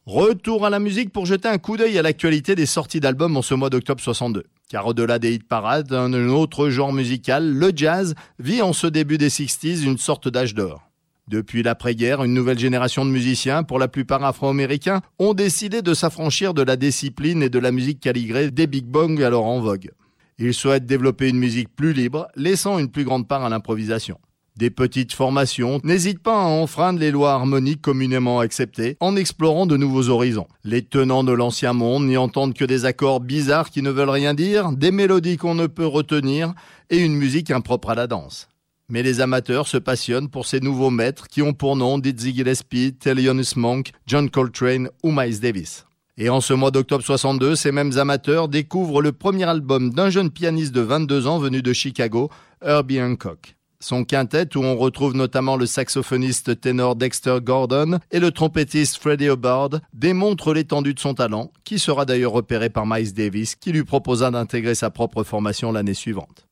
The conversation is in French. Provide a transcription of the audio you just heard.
Retour à la musique pour jeter un coup d'œil à l'actualité des sorties d'albums en ce mois d'octobre 62. Car au-delà des hit parades, un autre genre musical, le jazz, vit en ce début des 60s une sorte d'âge d'or. Depuis l'après-guerre, une nouvelle génération de musiciens, pour la plupart afro-américains, ont décidé de s'affranchir de la discipline et de la musique caligrée des big bands alors en vogue. Ils souhaitent développer une musique plus libre, laissant une plus grande part à l'improvisation. Des petites formations n'hésitent pas à enfreindre les lois harmoniques communément acceptées en explorant de nouveaux horizons. Les tenants de l'ancien monde n'y entendent que des accords bizarres qui ne veulent rien dire, des mélodies qu'on ne peut retenir et une musique impropre à la danse. Mais les amateurs se passionnent pour ces nouveaux maîtres qui ont pour nom Dizzy Gillespie, Thelonious Monk, John Coltrane ou Miles Davis. Et en ce mois d'octobre 62, ces mêmes amateurs découvrent le premier album d'un jeune pianiste de 22 ans venu de Chicago, Herbie Hancock. Son quintet, où on retrouve notamment le saxophoniste ténor Dexter Gordon et le trompettiste Freddie Hubbard, démontre l'étendue de son talent, qui sera d'ailleurs repéré par Miles Davis, qui lui proposa d'intégrer sa propre formation l'année suivante.